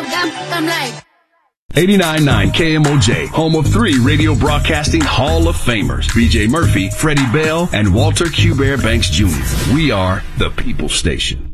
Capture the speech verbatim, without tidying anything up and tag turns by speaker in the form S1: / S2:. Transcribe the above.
S1: I'm like
S2: eighty-nine point nine K M O J, home of three radio broadcasting Hall of Famers, B J Murphy, Freddie Bell, and Walter Q. Bear Banks Junior We are the People Station.